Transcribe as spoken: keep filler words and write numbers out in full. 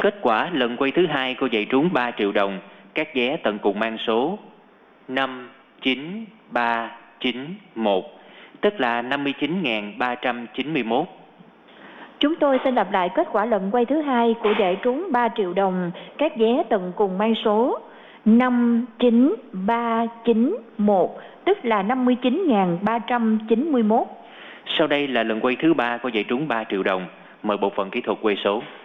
Kết quả lần quay thứ hai cô chạy trúng ba triệu đồng, các vé tận cùng mang số năm chín ba chín một, tức là năm mươi chín nghìn ba trăm chín mươi mốt. Chúng tôi xin lặp lại kết quả lần quay thứ hai của giải trúng ba triệu đồng, các vé tận cùng mang số năm chín ba chín một, tức là năm mươi chín nghìn ba trăm chín mươi mốt. Sau đây là lần quay thứ ba của giải trúng ba triệu đồng. Mời bộ phận kỹ thuật quay số.